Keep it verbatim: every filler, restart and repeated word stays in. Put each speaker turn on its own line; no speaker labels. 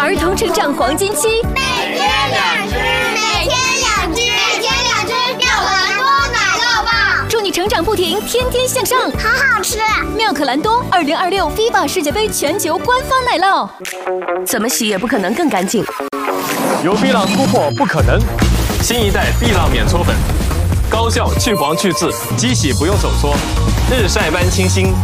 儿童成长黄金期，
每天两只，每天两只，每天两只妙可蓝多奶酪棒，
祝你成长不停，天天向上，
好好吃。
妙可蓝多二零二六 FIFA 世界杯全球官方奶酪，怎么洗也不可能更干净。
由碧浪突破不可能，新一代碧浪免搓粉，高效去黄去渍，机洗不用手搓，日晒般清新。